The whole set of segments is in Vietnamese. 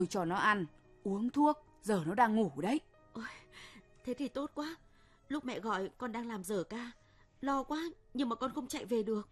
Tôi cho nó ăn, uống thuốc, giờ nó đang ngủ đấy. Ôi, thế thì tốt quá. Lúc mẹ gọi con đang làm giờ ca. Lo quá, nhưng mà con không chạy về được.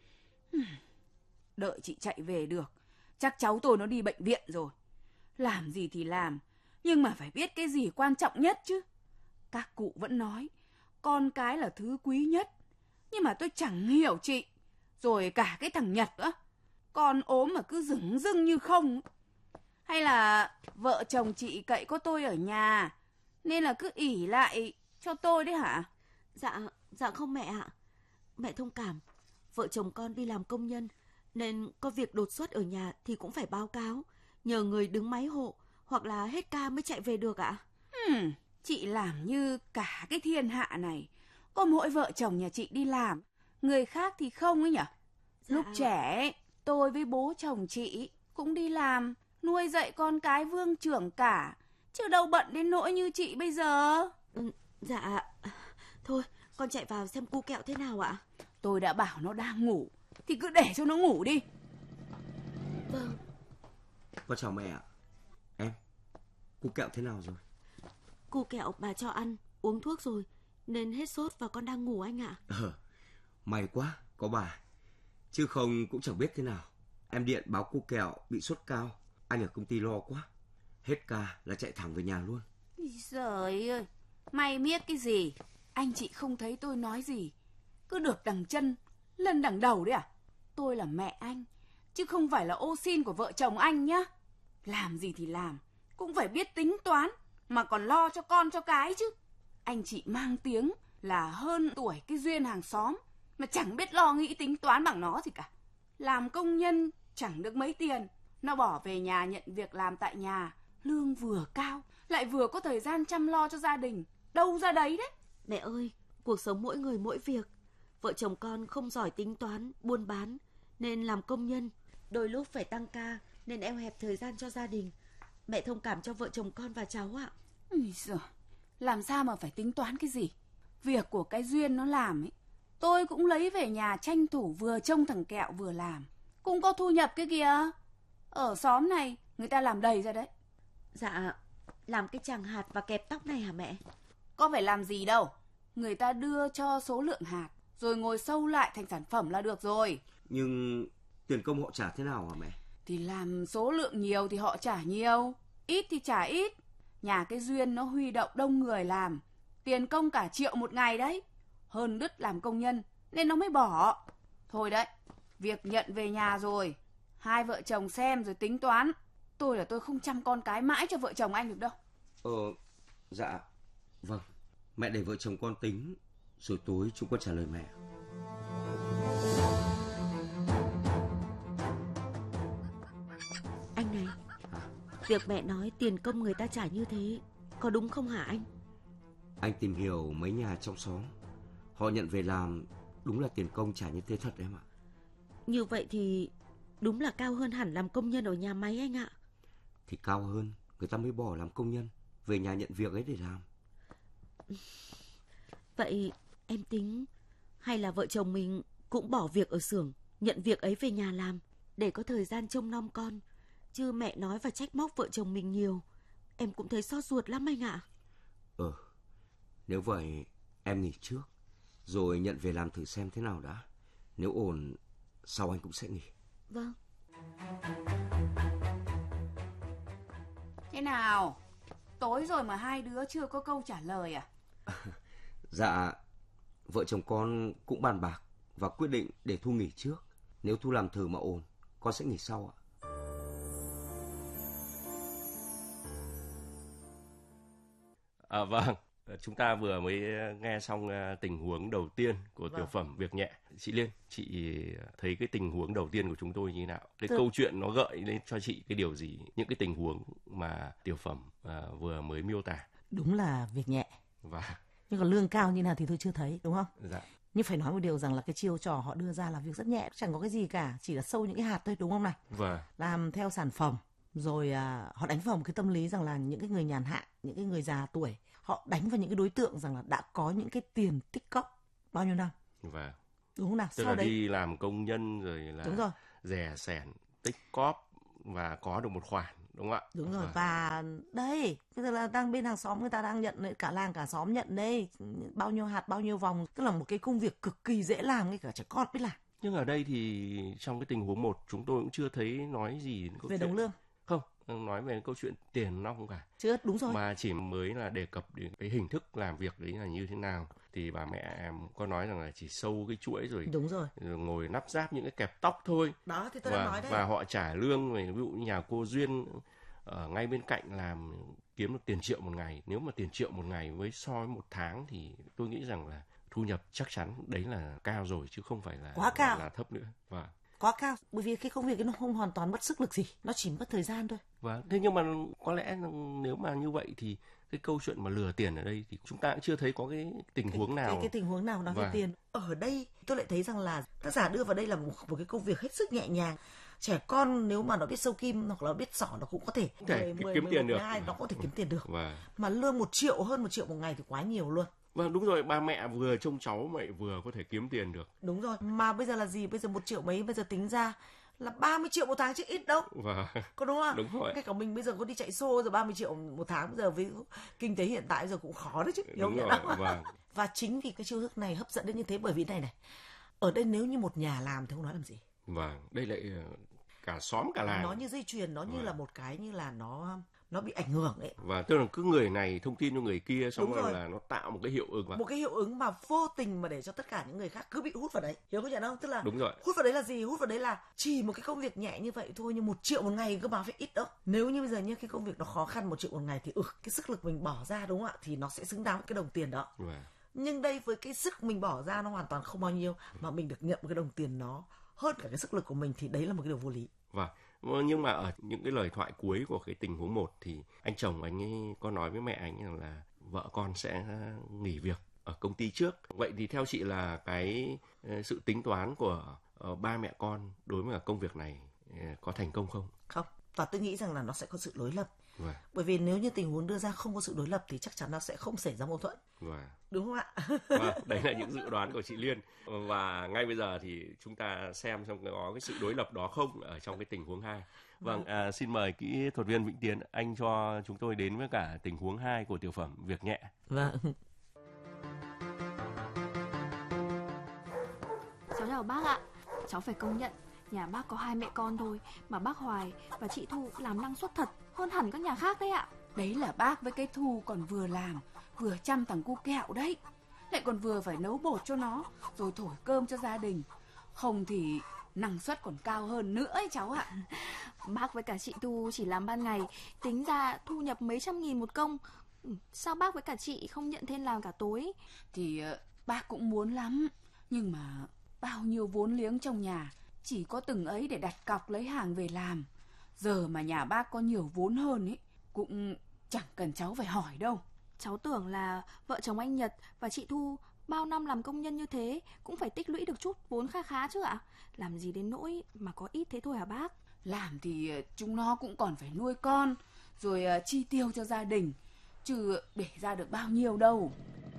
Đợi chị chạy về được, chắc cháu tôi nó đi bệnh viện rồi. Làm gì thì làm, nhưng mà phải biết cái gì quan trọng nhất chứ. Các cụ vẫn nói, con cái là thứ quý nhất. Nhưng mà tôi chẳng hiểu chị. Rồi cả cái thằng Nhật nữa. Con ốm mà cứ dửng dưng như không. Hay là vợ chồng chị cậy có tôi ở nhà, nên là cứ ỷ lại cho tôi đấy hả? Dạ không mẹ ạ. Mẹ thông cảm. Vợ chồng con đi làm công nhân, nên có việc đột xuất ở nhà thì cũng phải báo cáo. Nhờ người đứng máy hộ, hoặc là hết ca mới chạy về được ạ. Chị làm như cả cái thiên hạ này có mỗi vợ chồng nhà chị đi làm, người khác thì không ấy nhở? Dạ. Lúc trẻ ấy, tôi với bố chồng chị cũng đi làm, nuôi dạy con cái vương trưởng cả, chứ đâu bận đến nỗi như chị bây giờ. Dạ. Thôi, con chạy vào xem cu kẹo thế nào ạ. Tôi đã bảo nó đang ngủ thì cứ để cho nó ngủ đi. Vâng. Con chào mẹ ạ. Em, cu kẹo thế nào rồi? Cu kẹo bà cho ăn, uống thuốc rồi, nên hết sốt và con đang ngủ anh ạ. May quá, có bà. Chứ không cũng chẳng biết thế nào. Em điện báo cu kẹo bị sốt cao. Anh ở công ty lo quá. Hết ca là chạy thẳng về nhà luôn. Giời ơi, mày biết cái gì? Anh chị không thấy tôi nói gì, cứ được đằng chân lên đằng đầu đấy à? Tôi là mẹ anh, chứ không phải là ô xin của vợ chồng anh nhá. Làm gì thì làm, cũng phải biết tính toán, mà còn lo cho con cho cái chứ. Anh chị mang tiếng là hơn tuổi cái Duyên hàng xóm, mà chẳng biết lo nghĩ tính toán bằng nó gì cả. Làm công nhân chẳng được mấy tiền, nó bỏ về nhà nhận việc làm tại nhà, lương vừa cao, lại vừa có thời gian chăm lo cho gia đình. Đâu ra đấy đấy. Mẹ ơi, cuộc sống mỗi người mỗi việc. Vợ chồng con không giỏi tính toán, buôn bán, nên làm công nhân. Đôi lúc phải tăng ca, nên eo hẹp thời gian cho gia đình. Mẹ thông cảm cho vợ chồng con và cháu ạ. Giời, làm sao mà phải tính toán cái gì? Việc của cái Duyên nó làm ấy, tôi cũng lấy về nhà tranh thủ vừa trông thằng Kẹo vừa làm, cũng có thu nhập cái kìa. Ở xóm này người ta làm đầy ra đấy. Dạ, làm cái chàng hạt và kẹp tóc này hả mẹ? Có phải làm gì đâu, người ta đưa cho số lượng hạt, rồi ngồi sâu lại thành sản phẩm là được rồi. Nhưng tiền công họ trả thế nào hả mẹ? Thì làm số lượng nhiều thì họ trả nhiều, ít thì trả ít. Nhà cái Duyên nó huy động đông người làm, tiền công cả 1 triệu một ngày đấy. Hơn đứt làm công nhân nên nó mới bỏ. Thôi đấy, việc nhận về nhà rồi, hai vợ chồng xem rồi tính toán. Tôi không chăm con cái mãi cho vợ chồng anh được đâu. Dạ, vâng. Mẹ để vợ chồng con tính, rồi tối chúng con trả lời mẹ. Anh này, việc mẹ nói tiền công người ta trả như thế có đúng không hả anh? Anh tìm hiểu mấy nhà trong xóm, họ nhận về làm đúng là tiền công trả như thế thật em ạ. Như vậy thì đúng là cao hơn hẳn làm công nhân ở nhà máy anh ạ. Thì cao hơn, người ta mới bỏ làm công nhân, về nhà nhận việc ấy để làm. Vậy em tính hay là vợ chồng mình cũng bỏ việc ở xưởng, nhận việc ấy về nhà làm để có thời gian trông nom con. Chứ mẹ nói và trách móc vợ chồng mình nhiều, em cũng thấy xót ruột lắm anh ạ. Nếu vậy em nghỉ trước, rồi nhận về làm thử xem thế nào đã. Nếu ổn, sau anh cũng sẽ nghỉ. Vâng. Thế nào? Tối rồi mà hai đứa chưa có câu trả lời à? Dạ, vợ chồng con cũng bàn bạc và quyết định để Thu nghỉ trước. Nếu Thu làm thử mà ổn, con sẽ nghỉ sau ạ. Vâng, chúng ta vừa mới nghe xong tình huống đầu tiên của tiểu phẩm Việc Nhẹ. Chị Liên, chị thấy cái tình huống đầu tiên của chúng tôi như thế nào? Cái câu chuyện nó gợi lên cho chị cái điều gì? Những cái tình huống mà tiểu phẩm vừa mới miêu tả. Đúng là việc nhẹ. Và nhưng còn lương cao như nào thì tôi chưa thấy, đúng không? Dạ. Nhưng phải nói một điều rằng là cái chiêu trò họ đưa ra là việc rất nhẹ, chẳng có cái gì cả, chỉ là sâu những cái hạt thôi, đúng không này? Vâng. Làm theo sản phẩm, rồi họ đánh vào một cái tâm lý rằng là những cái người nhàn hạ, những cái người già tuổi, họ đánh vào những cái đối tượng rằng là đã có những cái tiền tích cóp bao nhiêu năm. Vâng. Đúng không nào? Tức sau là đấy đi làm công nhân rồi là đúng rồi, rẻ sẻn, tích cóp và có được một khoản, đúng không ạ? Đúng rồi. Và đây bây giờ là đang bên hàng xóm người ta đang nhận đấy, cả làng cả xóm nhận đây, bao nhiêu hạt bao nhiêu vòng, tức là một cái công việc cực kỳ dễ làm, ngay cả trẻ con biết làm. Nhưng ở đây thì trong cái tình huống 1 chúng tôi cũng chưa thấy nói gì Về đồng lương. Không, nói về câu chuyện tiền nong cả. Chưa, đúng rồi. Mà chỉ mới là đề cập đến cái hình thức làm việc đấy là như thế nào. Thì bà mẹ em có nói rằng là chỉ sâu cái chuỗi rồi. Đúng rồi. Rồi ngồi nắp ráp những cái kẹp tóc thôi. Đó thì tôi đã nói đấy. Và họ trả lương, ví dụ như nhà cô Duyên ở ngay bên cạnh làm kiếm được tiền triệu một ngày. Nếu mà tiền triệu một ngày với so với một tháng thì tôi nghĩ rằng là thu nhập chắc chắn đấy là cao rồi chứ không phải là quá cao, là thấp nữa. Và quá cao, bởi vì cái công việc ấy nó không hoàn toàn mất sức lực gì, nó chỉ mất thời gian thôi. Và thế nhưng mà có lẽ nếu mà như vậy thì cái câu chuyện mà lừa tiền ở đây thì chúng ta cũng chưa thấy có cái tình huống nào. Cái tình huống nào nói về tiền. Ở đây tôi lại thấy rằng là tác giả đưa vào đây là một cái công việc hết sức nhẹ nhàng. Trẻ con nếu mà nó biết sâu kim hoặc là biết xỏ nó cũng có thể kiếm tiền được. Nó có thể kiếm tiền được. Và mà lương 1 triệu, hơn 1 triệu một ngày thì quá nhiều luôn. Vâng, đúng rồi, ba mẹ vừa trông cháu mà vừa có thể kiếm tiền được. Đúng rồi, mà bây giờ là gì? Bây giờ 1 triệu mấy, bây giờ tính ra là 30 triệu một tháng chứ ít đâu. Có đúng không? Đúng rồi. Ngay cả mình bây giờ có đi chạy xô rồi 30 triệu một tháng bây giờ với kinh tế hiện tại bây giờ cũng khó đấy chứ. Đúng rồi, vâng. Và chính vì cái chiêu thức này hấp dẫn đến như thế, bởi vì này. Ở đây nếu như một nhà làm thì không nói làm gì. Vâng, đây lại cả xóm cả làng. Nó như dây chuyền, nó như là một cái như là nó bị ảnh hưởng đấy. Và tức là cứ người này thông tin cho người kia xong rồi là nó tạo một cái hiệu ứng. Một cái hiệu ứng mà vô tình mà để cho tất cả những người khác cứ bị hút vào đấy. Hiểu có nhận không? Tức là đúng rồi. Hút vào đấy là gì? Hút vào đấy là chỉ một cái công việc nhẹ như vậy thôi, nhưng 1 triệu một ngày cơ mà phải ít đâu. Nếu như bây giờ như cái công việc nó khó khăn 1 triệu một ngày thì cái sức lực mình bỏ ra đúng không ạ? Thì nó sẽ xứng đáng với cái đồng tiền đó. Nhưng đây với cái sức mình bỏ ra nó hoàn toàn không bao nhiêu mà mình được nhận một cái đồng tiền nó hơn cả cái sức lực của mình, thì đấy là một cái điều vô lý. Nhưng mà ở những cái lời thoại cuối của cái tình huống 1 thì anh chồng anh ấy có nói với mẹ anh rằng là vợ con sẽ nghỉ việc ở công ty trước. Vậy thì theo chị là cái sự tính toán của ba mẹ con đối với công việc này có thành công không? Không. Và tôi nghĩ rằng là nó sẽ có sự đối lập. Bởi vì nếu như tình huống đưa ra không có sự đối lập thì chắc chắn nó sẽ không xảy ra mâu thuẫn. Đúng không ạ? Đấy là những dự đoán của chị Liên. Và ngay bây giờ thì chúng ta xem có cái sự đối lập đó không ở trong cái tình huống 2. Xin mời kỹ thuật viên Vĩnh Tiến, anh cho chúng tôi đến với cả tình huống 2 của tiểu phẩm Việc Nhẹ. Cháu chào bác ạ. Cháu phải công nhận nhà bác có 2 mẹ con thôi mà bác Hoài và chị Thu làm năng suất thật hơn hẳn các nhà khác đấy ạ. Đấy là bác với cái Thu còn vừa làm vừa chăm thằng cu kẹo đấy, lại còn vừa phải nấu bột cho nó rồi thổi cơm cho gia đình. Không thì năng suất còn cao hơn nữa ấy cháu ạ. Bác với cả chị Thu chỉ làm ban ngày, tính ra thu nhập mấy trăm nghìn một công. Sao bác với cả chị không nhận thêm làm cả tối? Thì bác cũng muốn lắm, nhưng mà bao nhiêu vốn liếng trong nhà chỉ có từng ấy để đặt cọc lấy hàng về làm. Giờ mà nhà bác có nhiều vốn hơn ấy cũng chẳng cần cháu phải hỏi đâu. Cháu tưởng là vợ chồng anh Nhật và chị Thu bao năm làm công nhân như thế cũng phải tích lũy được chút vốn khá khá chứ ạ. Làm gì đến nỗi mà có ít thế thôi hả bác? Làm thì chúng nó cũng còn phải nuôi con rồi chi tiêu cho gia đình, chứ để ra được bao nhiêu đâu.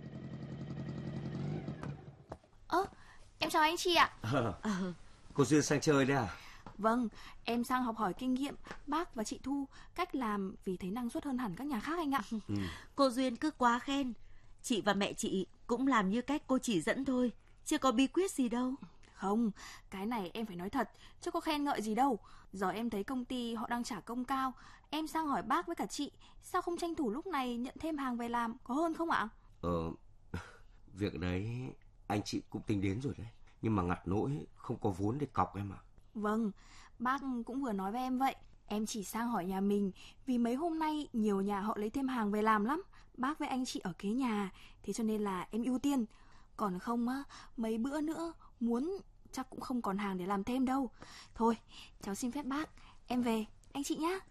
Em chào anh chị ạ. Cô Duyên sang chơi đấy à? Vâng, em sang học hỏi kinh nghiệm bác và chị Thu cách làm vì thấy năng suất hơn hẳn các nhà khác anh ạ. Cô Duyên cứ quá khen. Chị và mẹ chị cũng làm như cách cô chỉ dẫn thôi, chưa có bí quyết gì đâu. Không, cái này em phải nói thật, chứ có khen ngợi gì đâu. Giờ em thấy công ty họ đang trả công cao, em sang hỏi bác với cả chị, sao không tranh thủ lúc này nhận thêm hàng về làm, có hơn không ạ? Việc đấy anh chị cũng tính đến rồi đấy, nhưng mà ngặt nỗi không có vốn để cọc em ạ. Vâng, bác cũng vừa nói với em vậy. Em chỉ sang hỏi nhà mình vì mấy hôm nay nhiều nhà họ lấy thêm hàng về làm lắm. Bác với anh chị ở kế nhà, thế cho nên là em ưu tiên. Còn không á, mấy bữa nữa muốn chắc cũng không còn hàng để làm thêm đâu. Thôi, cháu xin phép bác, em về, anh chị nhá.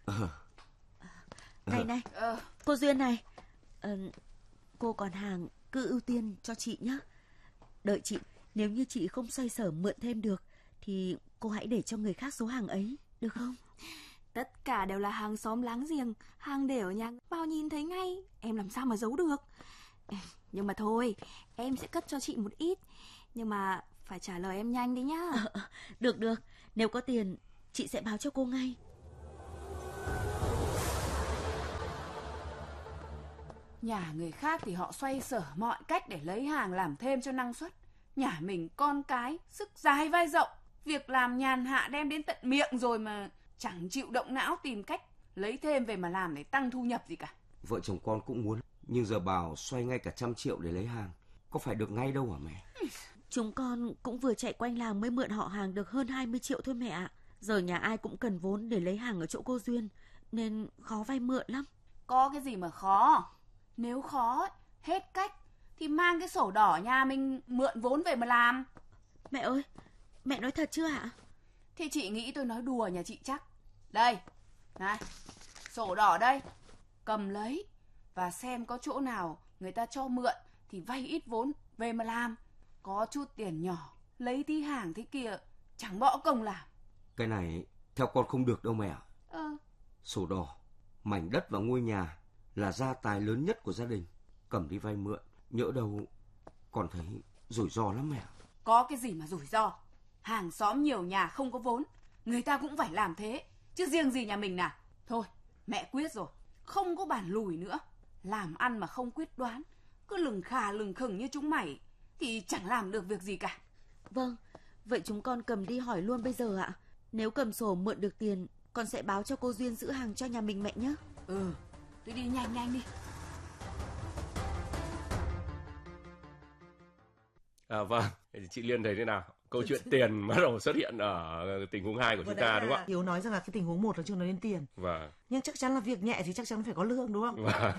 Này, cô Duyên này, cô còn hàng cứ ưu tiên cho chị nhá. Đợi chị, nếu như chị không xoay sở mượn thêm được thì cô hãy để cho người khác số hàng ấy, được không? Tất cả đều là hàng xóm láng giềng, hàng để ở nhà bao nhìn thấy ngay, em làm sao mà giấu được. Nhưng mà thôi, em sẽ cất cho chị một ít, nhưng mà phải trả lời em nhanh đi nhá. Được, nếu có tiền chị sẽ báo cho cô ngay. Nhà người khác thì họ xoay sở mọi cách để lấy hàng làm thêm cho năng suất. Nhà mình con cái, sức dài vai rộng, việc làm nhàn hạ đem đến tận miệng rồi mà chẳng chịu động não tìm cách lấy thêm về mà làm để tăng thu nhập gì cả. Vợ chồng con cũng muốn, nhưng giờ bảo xoay ngay cả 100 triệu để lấy hàng, có phải được ngay đâu hả mẹ? Chúng con cũng vừa chạy quanh làng mới mượn họ hàng được hơn 20 triệu thôi mẹ ạ. Giờ nhà ai cũng cần vốn để lấy hàng ở chỗ cô Duyên, nên khó vay mượn lắm. Có cái gì mà khó. Nếu khó hết cách thì mang cái sổ đỏ nhà mình mượn vốn về mà làm. Mẹ ơi, mẹ nói thật chưa ạ? Thì chị nghĩ tôi nói đùa nhà chị chắc. Đây, này, sổ đỏ đây. Cầm lấy và xem có chỗ nào người ta cho mượn thì vay ít vốn về mà làm. Có chút tiền nhỏ, lấy tí hàng thế kia, chẳng bỏ công làm. Cái này theo con không được đâu mẹ. Sổ đỏ, mảnh đất và ngôi nhà là gia tài lớn nhất của gia đình. Cầm đi vay mượn, nhỡ đâu con thấy rủi ro lắm mẹ. Có cái gì mà rủi ro. Hàng xóm nhiều nhà không có vốn, người ta cũng phải làm thế, chứ riêng gì nhà mình nào. Thôi, mẹ quyết rồi, không có bàn lùi nữa. Làm ăn mà không quyết đoán, cứ lừng khà lừng khừng như chúng mày thì chẳng làm được việc gì cả. Vâng, vậy chúng con cầm đi hỏi luôn bây giờ ạ. Nếu cầm sổ mượn được tiền, con sẽ báo cho cô Duyên giữ hàng cho nhà mình mẹ nhé. Tôi đi nhanh đi. Vâng, chị Liên thấy thế nào? Câu chuyện tiền bắt đầu xuất hiện ở tình huống 2 của chúng ta đúng không ạ? Hiếu nói rằng là cái tình huống 1 là chưa nói đến tiền. Vâng. Nhưng chắc chắn là việc nhẹ thì chắc chắn phải có lương đúng không? Vâng.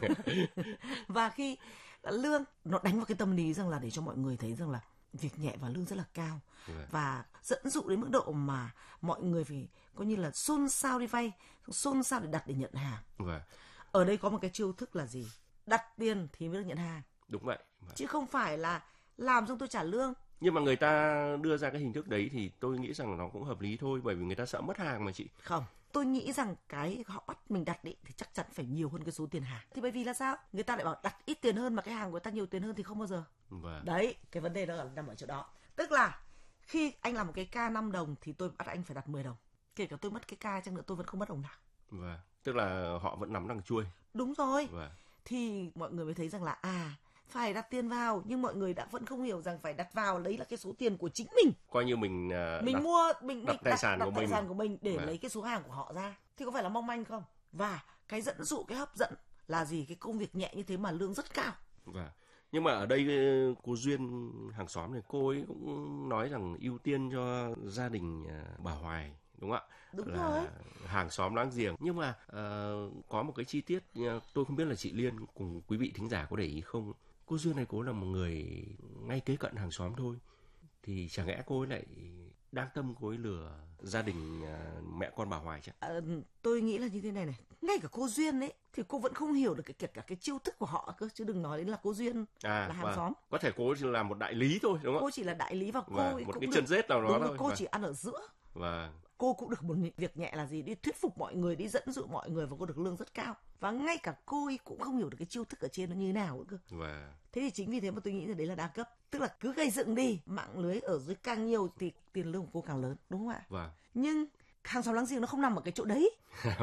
Và khi lương nó đánh vào cái tâm lý rằng là để cho mọi người thấy rằng là việc nhẹ và lương rất là cao. Và dẫn dụ đến mức độ mà mọi người phải coi như là xôn xao đi vay, xôn xao để đặt để nhận hàng. Ở đây có một cái chiêu thức là gì? Đặt tiền thì mới được nhận hàng. Đúng vậy. Chứ không phải là làm xong tôi trả lương. Nhưng mà người ta đưa ra cái hình thức đấy thì tôi nghĩ rằng nó cũng hợp lý thôi, bởi vì người ta sợ mất hàng mà chị. Không, tôi nghĩ rằng cái họ bắt mình đặt đi thì chắc chắn phải nhiều hơn cái số tiền hàng. Thì bởi vì là sao? Người ta lại bảo đặt ít tiền hơn mà cái hàng của người ta nhiều tiền hơn thì không bao giờ. Đấy, cái vấn đề đó là nằm ở chỗ đó. Tức là khi anh làm một cái ca 5 đồng thì tôi bắt anh phải đặt 10 đồng. Kể cả tôi mất cái ca chăng nữa tôi vẫn không mất đồng nào. Tức là họ vẫn nắm đằng chuôi. Đúng rồi. Thì mọi người mới thấy rằng là phải đặt tiền vào, nhưng mọi người đã vẫn không hiểu rằng phải đặt vào đấy là cái số tiền của chính mình. Coi như mình đặt tài sản của mình để lấy cái số hàng của họ ra. Thì có phải là mong manh không? Và cái dẫn dụ, cái hấp dẫn là gì? Cái công việc nhẹ như thế mà lương rất cao. Nhưng mà ở đây cô Duyên hàng xóm này, cô ấy cũng nói rằng ưu tiên cho gia đình bà Hoài, đúng không ạ? Đúng rồi. Hàng xóm láng giềng. Nhưng mà có một cái chi tiết tôi không biết là chị Liên cùng quý vị thính giả có để ý không. Cô Duyên này cô là một người ngay kế cận hàng xóm thôi. Thì chẳng lẽ cô ấy lại đang tâm cô ấy lừa gia đình mẹ con bà Hoài chứ? Tôi nghĩ là như thế này. Ngay cả cô Duyên ấy thì cô vẫn không hiểu được cả cái chiêu thức của họ cơ, chứ đừng nói đến là cô Duyên là hàng xóm. Có thể cô chỉ là một đại lý thôi đúng không? Cô chỉ là đại lý và cô ấy một cũng cái chân rết nào đó thôi. Cô chỉ ăn ở giữa. Cô cũng được một việc nhẹ là gì? Đi thuyết phục mọi người, đi dẫn dụ mọi người, và cô được lương rất cao. Và ngay cả cô ấy cũng không hiểu được cái chiêu thức ở trên nó như thế nào nữa cơ. Thế thì chính vì thế mà tôi nghĩ là đấy là đa cấp. Tức là cứ gây dựng đi, mạng lưới ở dưới càng nhiều thì tiền lương của cô càng lớn, đúng không ạ? Nhưng hàng xóm láng giềng nó không nằm ở cái chỗ đấy.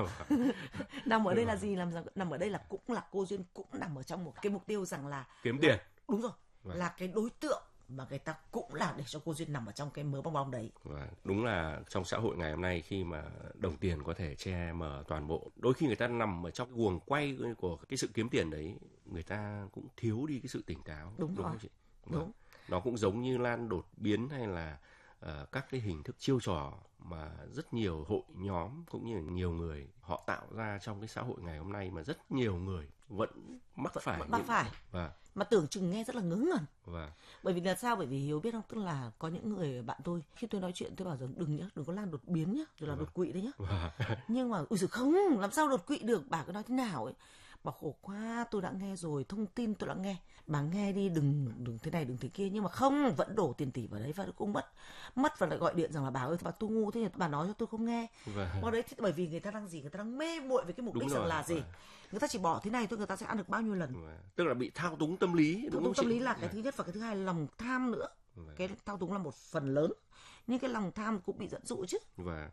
Nằm ở đây là gì? Nằm ở đây là cũng là cô Duyên cũng nằm ở trong một cái mục tiêu rằng là kiếm tiền. Đúng rồi. Là cái đối tượng mà người ta cũng là để cho cô Duyên nằm ở trong cái mớ bong bóng đấy. Đúng là trong xã hội ngày hôm nay, khi mà đồng tiền có thể che mờ toàn bộ, đôi khi người ta nằm ở trong cái guồng quay của cái sự kiếm tiền đấy, người ta cũng thiếu đi cái sự tỉnh táo. Đúng rồi. Không chị? Đúng. Nó cũng giống như lan đột biến hay là các cái hình thức chiêu trò mà rất nhiều hội nhóm cũng như nhiều người họ tạo ra trong cái xã hội ngày hôm nay, mà rất nhiều người vẫn mắc phải. Mà tưởng chừng nghe rất là ngớ ngẩn. Bởi vì là sao? Bởi vì Hiếu biết không, tức là có những người bạn tôi, khi tôi nói chuyện tôi bảo rằng đừng có lan đột biến nhá, rồi là đột quỵ đấy nhá. Nhưng mà ui giời không, làm sao đột quỵ được, bà cứ nói thế nào ấy. Bảo khổ quá, tôi đã nghe rồi, thông tin tôi đã nghe, bà nghe đi, đừng thế này đừng thế kia, nhưng mà không, vẫn đổ tiền tỷ vào đấy và cũng mất và lại gọi điện rằng là bà ơi, bà tôi ngu thế, bà nói cho tôi không nghe. Vào đấy thì bởi vì người ta đang gì, người ta đang mê muội với cái mục đích rằng là gì, người ta chỉ bỏ thế này thôi, người ta sẽ ăn được bao nhiêu lần. Tức là bị thao túng tâm lý. Thao túng tâm lý là cái thứ nhất, và cái thứ hai là lòng tham nữa. Cái thao túng là một phần lớn, nhưng cái lòng tham cũng bị dẫn dụ chứ.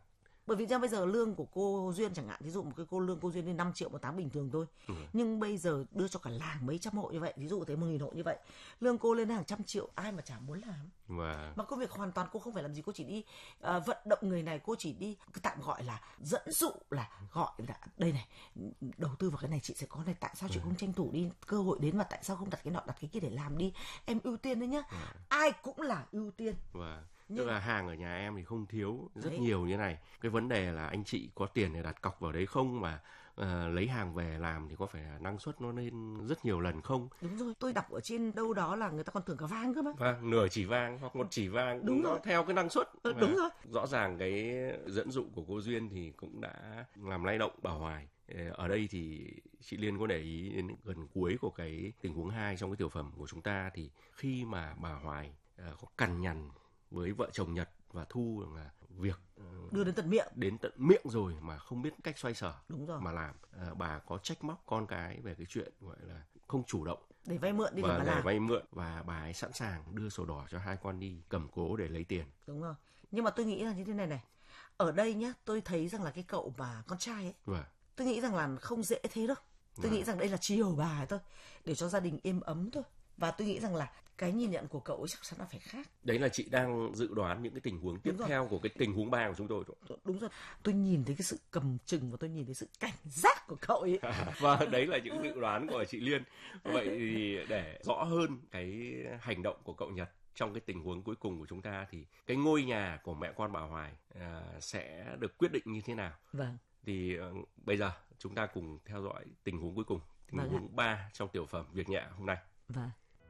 Bởi vì ra bây giờ lương của cô Duyên chẳng hạn, ví dụ một cái lương cô Duyên lên 5 triệu một tháng bình thường thôi. Nhưng bây giờ đưa cho cả làng mấy trăm hộ như vậy, ví dụ thế 1.000 hộ như vậy, lương cô lên hàng trăm triệu, ai mà chả muốn làm. Mà công việc hoàn toàn cô không phải làm gì, cô chỉ đi vận động người này, cô chỉ đi tạm gọi là dẫn dụ, là gọi là đây này, đầu tư vào cái này chị sẽ có này, tại sao chị không tranh thủ đi cơ hội đến, và tại sao không đặt cái nọ đặt cái kia để làm đi, em ưu tiên đấy nhá. Ai cũng là ưu tiên. Tức là hàng ở nhà em thì không thiếu rất nhiều như này. Cái vấn đề là anh chị có tiền để đặt cọc vào đấy không, mà lấy hàng về làm thì có phải là năng suất nó lên rất nhiều lần không? Đúng rồi, tôi đọc ở trên đâu đó là người ta còn thưởng cả vàng cơ mà. Vâng, nửa chỉ vàng hoặc một chỉ vàng. Đúng rồi. Theo cái năng suất. Đúng rồi. Rõ ràng cái dẫn dụ của cô Duyên thì cũng đã làm lay động bà Hoài. Ở đây thì chị Liên có để ý đến gần cuối của cái tình huống 2 trong cái tiểu phẩm của chúng ta, thì khi mà bà Hoài có cằn nhằn với vợ chồng Nhật và Thu là việc đưa đến tận miệng rồi mà không biết cách xoay sở. Đúng rồi. Mà làm, bà có trách móc con cái về cái chuyện gọi là không chủ động để vay mượn đi, và để vay mượn, và bà ấy sẵn sàng đưa sổ đỏ cho hai con đi cầm cố để lấy tiền. Đúng rồi. Nhưng mà tôi nghĩ là như thế này, ở đây nhá, tôi thấy rằng là cái cậu mà con trai ấy, tôi nghĩ rằng là không dễ thế đâu. Tôi nghĩ rằng đây là chiều bà ấy thôi, để cho gia đình êm ấm thôi. Và tôi nghĩ rằng là cái nhìn nhận của cậu ấy chắc chắn là phải khác. Đấy là chị đang dự đoán những cái tình huống tiếp theo của cái tình huống 3 của chúng tôi. Đúng rồi. Tôi nhìn thấy cái sự cầm chừng và tôi nhìn thấy sự cảnh giác của cậu ấy. Và đấy là những dự đoán của chị Liên. Vậy thì để rõ hơn cái hành động của cậu Nhật trong cái tình huống cuối cùng của chúng ta, thì cái ngôi nhà của mẹ con bà Hoài sẽ được quyết định như thế nào? Vâng. Thì bây giờ chúng ta cùng theo dõi tình huống cuối cùng, tình huống 3 trong tiểu phẩm Việc Nhẹ hôm nay. Vâng.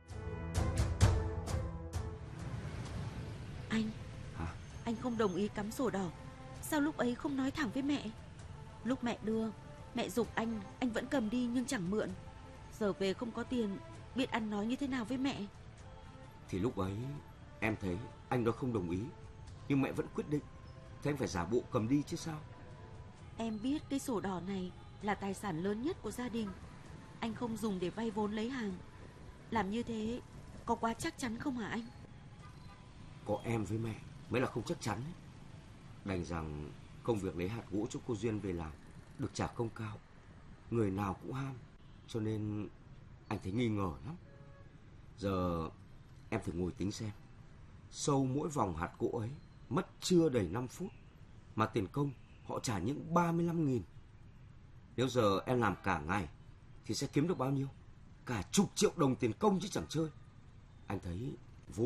Anh không đồng ý cắm sổ đỏ, sao lúc ấy không nói thẳng với mẹ? Lúc mẹ đưa, mẹ giục anh vẫn cầm đi nhưng chẳng mượn. Giờ về không có tiền, biết ăn nói như thế nào với mẹ? Thì lúc ấy em thấy anh đó không đồng ý, nhưng mẹ vẫn quyết định, thế anh phải giả bộ cầm đi chứ sao? Em biết cái sổ đỏ này là tài sản lớn nhất của gia đình. Anh không dùng để vay vốn lấy hàng. Làm như thế có quá chắc chắn không hả anh? Có em với mẹ mới là không chắc chắn ấy. Đành rằng công việc lấy hạt gỗ cho cô Duyên về làm được trả công cao, người nào cũng ham, cho nên anh thấy nghi ngờ lắm. Giờ em thử ngồi tính xem, sâu mỗi vòng hạt gỗ ấy mất chưa đầy 5 phút mà tiền công họ trả những 35.000. Nếu giờ em làm cả ngày thì sẽ kiếm được bao nhiêu? Cả chục triệu đồng tiền công chứ chẳng chơi. Anh thấy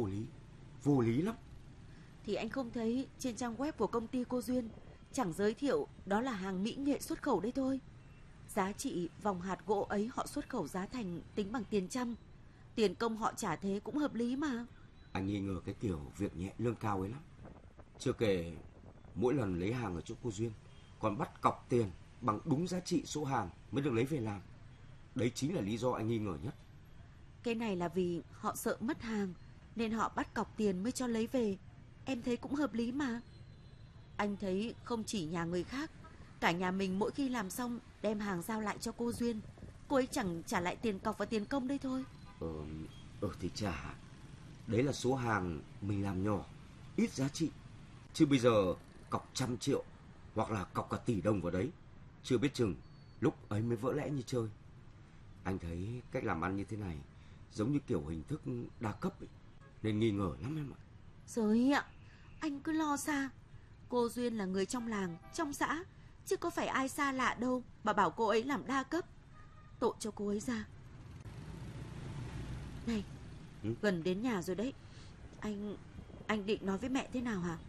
vô lý lắm. Thì anh không thấy trên trang web của công ty cô Duyên chẳng giới thiệu đó là hàng mỹ nghệ xuất khẩu đấy thôi. Giá trị vòng hạt gỗ ấy họ xuất khẩu giá thành tính bằng tiền trăm. Tiền công họ trả thế cũng hợp lý mà. Anh nghi ngờ cái kiểu việc nhẹ lương cao ấy lắm. Chưa kể mỗi lần lấy hàng ở chỗ cô Duyên còn bắt cọc tiền bằng đúng giá trị số hàng mới được lấy về làm. Đấy chính là lý do anh nghi ngờ nhất. Cái này là vì họ sợ mất hàng nên họ bắt cọc tiền mới cho lấy về. Em thấy cũng hợp lý mà. Anh thấy không chỉ nhà người khác, cả nhà mình mỗi khi làm xong đem hàng giao lại cho cô Duyên, cô ấy chẳng trả lại tiền cọc và tiền công đây thôi. Thì trả. Đấy là số hàng mình làm nhỏ, ít giá trị. Chứ bây giờ cọc 100 triệu hoặc là cọc cả tỷ đồng vào đấy, chưa biết chừng lúc ấy mới vỡ lẽ như chơi. Anh thấy cách làm ăn như thế này giống như kiểu hình thức đa cấp ấy, nên nghi ngờ lắm em ạ. Rồi ạ, anh cứ lo xa. Cô Duyên là người trong làng, trong xã, chứ có phải ai xa lạ đâu mà bảo cô ấy làm đa cấp. Tội cho cô ấy ra. Này, gần đến nhà rồi đấy. Anh định nói với mẹ thế nào hả?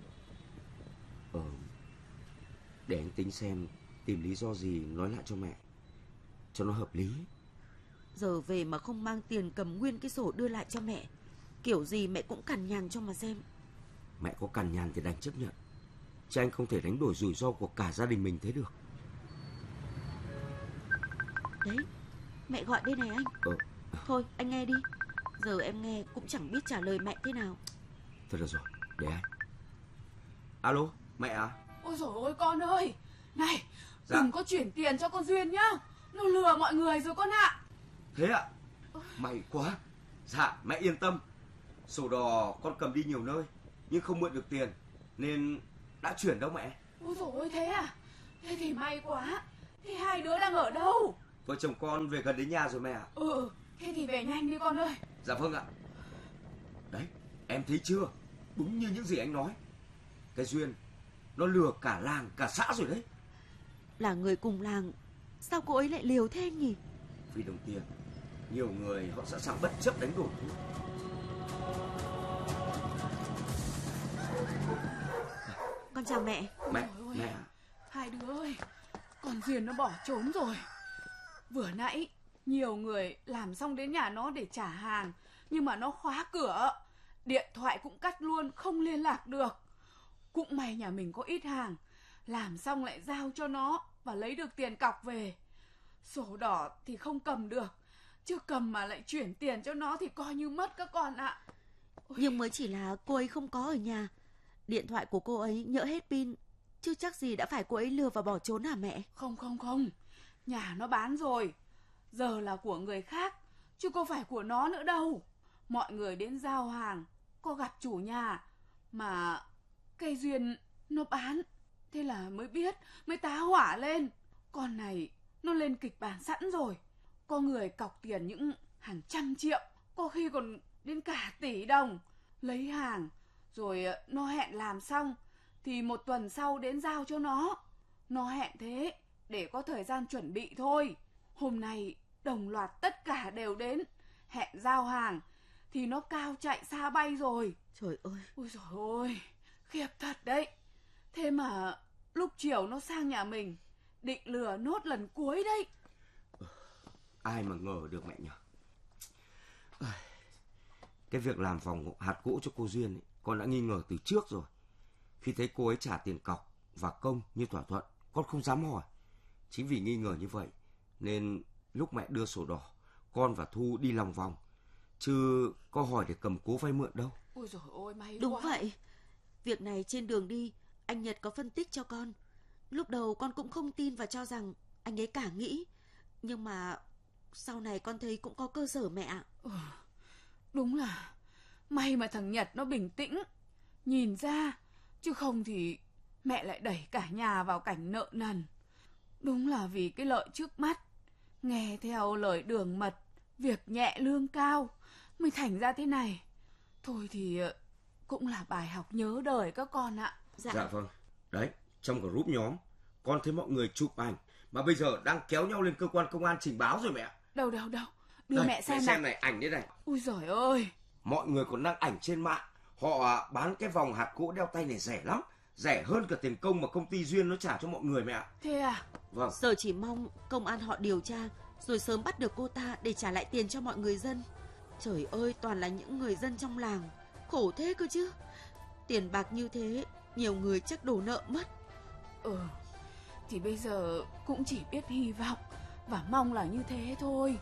Để anh tính xem tìm lý do gì nói lại cho mẹ cho nó hợp lý. Giờ về mà không mang tiền cầm nguyên cái sổ đưa lại cho mẹ, kiểu gì mẹ cũng cằn nhằn cho mà xem. Mẹ có cằn nhằn thì đành chấp nhận, chứ anh không thể đánh đổi rủi ro của cả gia đình mình thế được. Đấy, mẹ gọi đây này anh. Thôi anh nghe đi, giờ em nghe cũng chẳng biết trả lời mẹ thế nào. Thôi được rồi, để anh. Alo, mẹ à? Ôi dồi ôi con ơi, này, đừng có chuyển tiền cho con Duyên nhá, nó lừa mọi người rồi con ạ. Thế ạ? May quá. Dạ, mẹ yên tâm. Sổ đỏ con cầm đi nhiều nơi nhưng không mượn được tiền nên đã chuyển đâu mẹ. Ôi dồi ôi, thế à? Thế thì may quá. Thế hai đứa đang ở đâu? Vợ chồng con về gần đến nhà rồi mẹ ạ. Thế thì về nhanh đi con ơi. Dạ vâng ạ. Đấy, em thấy chưa? Đúng như những gì anh nói. Cái Duyên nó lừa cả làng cả xã rồi đấy. Là người cùng làng, sao cô ấy lại liều thế anh nhỉ? Vì đồng tiền, nhiều người họ sẵn sàng bất chấp đánh đổi. Con chào mẹ. Mẹ. Hai đứa ơi, con Duyên nó bỏ trốn rồi. Vừa nãy nhiều người làm xong đến nhà nó để trả hàng, nhưng mà nó khóa cửa, điện thoại cũng cắt luôn, không liên lạc được. Cũng may nhà mình có ít hàng, làm xong lại giao cho nó và lấy được tiền cọc về. Sổ đỏ thì không cầm được, chứ cầm mà lại chuyển tiền cho nó thì coi như mất các con ạ. Nhưng mới chỉ là cô ấy không có ở nhà, điện thoại của cô ấy nhỡ hết pin, chứ chắc gì đã phải cô ấy lừa và bỏ trốn hả mẹ? Không, nhà nó bán rồi, giờ là của người khác, chứ không phải của nó nữa đâu. Mọi người đến giao hàng, có gặp chủ nhà, mà cây Duyên nó bán, thế là mới biết, mới tá hỏa lên. Con này nó lên kịch bản sẵn rồi, có người cọc tiền những hàng trăm triệu, có khi còn đến cả tỷ đồng. Lấy hàng, rồi nó hẹn làm xong, thì 1 tuần sau đến giao cho nó. Nó hẹn thế, để có thời gian chuẩn bị thôi. Hôm nay đồng loạt tất cả đều đến, hẹn giao hàng, thì nó cao chạy xa bay rồi. Trời ơi. Ôi dồi ôi, khiếp thật đấy. Thế mà lúc chiều nó sang nhà mình, định lừa nốt lần cuối đấy. Ai mà ngờ được mẹ nhỉ. Cái việc làm vòng hạt gỗ cho cô Duyên ấy, con đã nghi ngờ từ trước rồi. Khi thấy cô ấy trả tiền cọc và công như thỏa thuận, con không dám hỏi. Chính vì nghi ngờ như vậy nên lúc mẹ đưa sổ đỏ, con và Thu đi lòng vòng, chứ có hỏi để cầm cố vay mượn đâu. Ôi dồi ôi, may Đúng quá. vậy. Việc này trên đường đi, anh Nhật có phân tích cho con. Lúc đầu con cũng không tin và cho rằng anh ấy cả nghĩ. Nhưng mà sau này con thấy cũng có cơ sở mẹ ạ. Đúng là may mà thằng Nhật nó bình tĩnh, nhìn ra, chứ không thì mẹ lại đẩy cả nhà vào cảnh nợ nần. Đúng là vì cái lợi trước mắt, nghe theo lời đường mật, việc nhẹ lương cao, mới thành ra thế này. Thôi thì cũng là bài học nhớ đời các con ạ. Dạ vâng. Đấy, trong group nhóm, con thấy mọi người chụp ảnh, mà bây giờ đang kéo nhau lên cơ quan công an trình báo rồi mẹ. Đâu, đưa đây, mẹ xem này, ảnh đấy này. Ui giời ơi. Mọi người còn đăng ảnh trên mạng, họ bán cái vòng hạt gỗ đeo tay này rẻ lắm, rẻ hơn cả tiền công mà công ty Duyên nó trả cho mọi người mẹ ạ. Thế à? Vâng. Giờ chỉ mong công an họ điều tra rồi sớm bắt được cô ta để trả lại tiền cho mọi người dân. Trời ơi, toàn là những người dân trong làng, khổ thế cơ chứ. Tiền bạc như thế, nhiều người chắc đổ nợ mất. Thì bây giờ cũng chỉ biết hy vọng và mong là như thế thôi.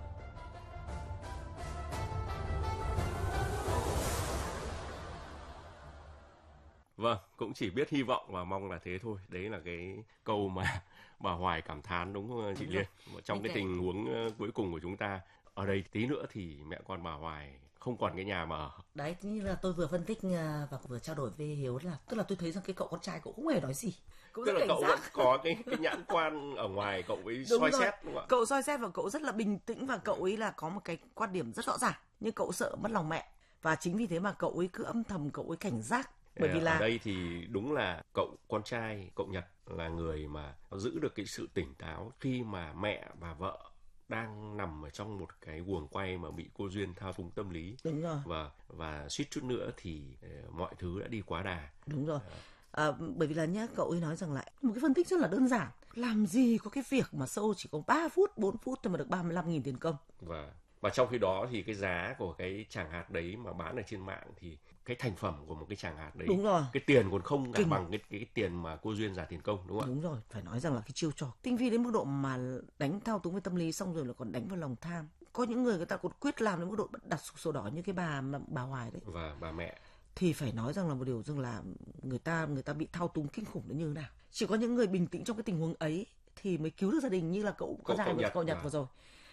Vâng, cũng chỉ biết hy vọng và mong là thế thôi. Đấy là cái câu mà bà Hoài cảm thán, đúng không chị Liên? Trong cái tình huống cuối cùng của chúng ta, ở đây tí nữa thì mẹ con bà Hoài không còn cái nhà mà ở. Đấy, như là tôi vừa phân tích và vừa trao đổi với Hiếu là, tức là tôi thấy rằng cái cậu con trai cậu không hề nói gì. Cậu tức là cậu vẫn có cái nhãn quan ở ngoài, cậu ấy soi xét, đúng không ạ? Cậu soi xét và cậu rất là bình tĩnh, và cậu ấy là có một cái quan điểm rất rõ ràng, nhưng cậu sợ mất lòng mẹ, và chính vì thế mà cậu ấy cứ âm thầm, cậu ấy cảnh giác. Bởi vì là ở đây thì đúng là cậu con trai, cậu Nhật là người mà giữ được cái sự tỉnh táo khi mà mẹ và vợ đang nằm ở trong một cái guồng quay mà bị cô Duyên thao túng tâm lý. Đúng rồi. Và suýt chút nữa thì mọi thứ đã đi quá đà. Đúng rồi. Bởi vì là nhá, cậu ấy nói rằng lại một cái phân tích rất là đơn giản. Làm gì có cái việc mà show chỉ có 3 phút, 4 phút thôi mà được 35.000 tiền công. Và trong khi đó thì cái giá của cái tràng hạt đấy mà bán ở trên mạng thì cái thành phẩm của một cái tràng hạt đấy, đúng rồi, cái tiền còn không cả bằng cái tiền mà cô Duyên trả tiền công, đúng không ạ? Đúng rồi, phải nói rằng là cái chiêu trò tinh vi đến mức độ mà đánh thao túng với tâm lý, xong rồi là còn đánh vào lòng tham. Có những người ta còn quyết làm đến mức độ đặt sổ đỏ như cái bà Hoài đấy. Và bà mẹ. Thì phải nói rằng là một điều rằng là người ta bị thao túng kinh khủng đến như thế nào. Chỉ có những người bình tĩnh trong cái tình huống ấy thì mới cứu được gia đình, như là cậu Nhật vừa rồi.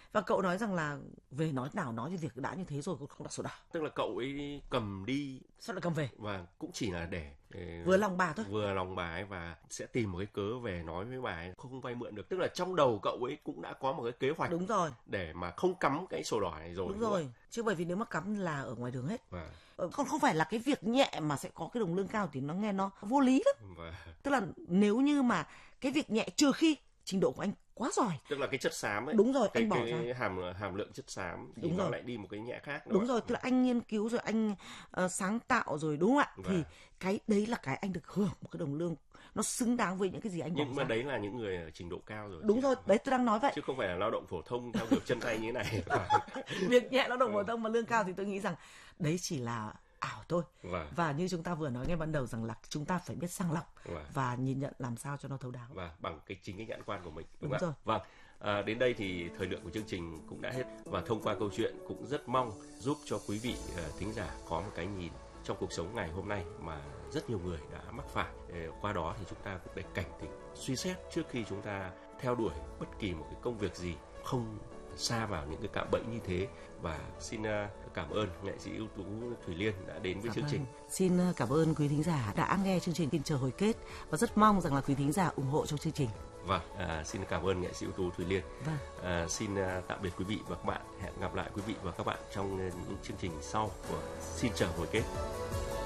Và cậu nói rằng là về nói về việc đã như thế rồi cũng không đặt sổ đỏ. Tức là cậu ấy cầm đi. Sao lại cầm về? Và cũng chỉ là để vừa lòng bà thôi. Vừa lòng bà ấy và sẽ tìm một cái cớ về nói với bà ấy không vay mượn được. Tức là trong đầu cậu ấy cũng đã có một cái kế hoạch. Đúng rồi. Để mà không cắm cái sổ đỏ này rồi. Đúng rồi. Chứ bởi vì nếu mà cắm là ở ngoài đường hết. Còn không phải là cái việc nhẹ mà sẽ có cái đồng lương cao thì nó nghe nó vô lý lắm. Tức là nếu như mà cái việc nhẹ, trừ khi trình độ của anh quá giỏi. Tức là cái chất xám ấy. Đúng rồi, anh bỏ ra. Hàm lượng chất xám thì nó lại đi một cái nhẹ khác. Đúng rồi, tức là anh nghiên cứu rồi anh sáng tạo rồi, đúng không ạ? Thì cái đấy là cái anh được hưởng một cái đồng lương nó xứng đáng với những cái gì anh bỏ ra. Nhưng mà đấy là những người ở trình độ cao rồi. Đúng rồi, đấy tôi đang nói vậy. Chứ không phải là lao động phổ thông theo kiểu chân tay như thế này. Việc nhẹ lao động phổ thông mà lương cao thì tôi nghĩ rằng đấy chỉ là ảo thôi. Và như chúng ta vừa nói ngay ban đầu rằng là chúng ta phải biết sàng lọc và nhìn nhận làm sao cho nó thấu đáo. Và bằng chính cái nhãn quan của mình. Đúng rồi. Vâng. Đến đây thì thời lượng của chương trình cũng đã hết, và thông qua câu chuyện cũng rất mong giúp cho quý vị thính giả có một cái nhìn trong cuộc sống ngày hôm nay mà rất nhiều người đã mắc phải. Qua đó thì chúng ta cũng để cảnh tỉnh, suy xét trước khi chúng ta theo đuổi bất kỳ một cái công việc gì, không sa vào những cái cạm bẫy như thế. Và xin cảm ơn nghệ sĩ ưu tú Thùy Liên đã đến với chương trình. Xin cảm ơn quý thính giả đã nghe chương trình Tin Chờ Hồi Kết và rất mong rằng là quý thính giả ủng hộ trong chương trình. Vâng, xin cảm ơn nghệ sĩ ưu tú Thùy Liên. Xin tạm biệt quý vị và các bạn. Hẹn gặp lại quý vị và các bạn trong những chương trình sau của Xin Chờ Hồi Kết.